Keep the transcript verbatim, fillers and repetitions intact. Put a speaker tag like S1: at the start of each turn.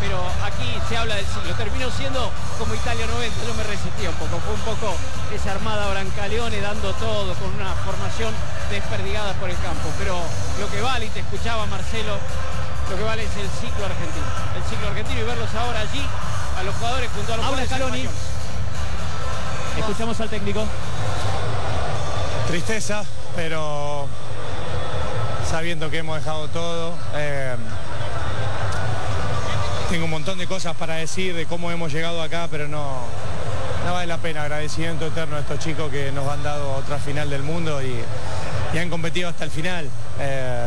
S1: pero aquí se habla del siglo. Terminó siendo como Italia noventa, yo me resistía un poco, fue un poco esa armada Brancaleone dando todo, con una formación desperdigada por el campo, pero lo que vale, y te escuchaba Marcelo, lo que vale es el ciclo argentino, el ciclo argentino, y verlos ahora allí, a los jugadores junto a los
S2: Habla
S1: jugadores
S2: Scaloni. Escuchamos al técnico.
S3: Tristeza, pero sabiendo que hemos dejado todo. Eh, tengo un montón de cosas para decir de cómo hemos llegado acá, pero no, no vale la pena. Agradecimiento eterno a estos chicos que nos han dado otra final del mundo y, y han competido hasta el final. Eh,